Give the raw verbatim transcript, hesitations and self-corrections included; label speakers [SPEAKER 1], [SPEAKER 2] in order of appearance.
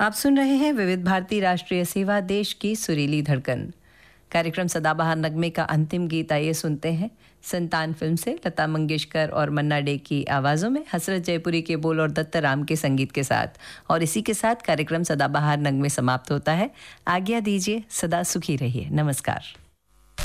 [SPEAKER 1] आप सुन रहे हैं विविध भारती राष्ट्रीय सेवा, देश की सुरीली धड़कन। कार्यक्रम सदाबहार नगमे का अंतिम गीत आइए सुनते हैं। संतान फिल्म से लता मंगेशकर और मन्ना डे की आवाज़ों में हसरत जयपुरी के बोल और दत्त राम के संगीत के साथ। और इसी के साथ कार्यक्रम सदाबहार नगमे समाप्त होता है। आज्ञा दीजिए, सदा सुखी रहिए। नमस्कार।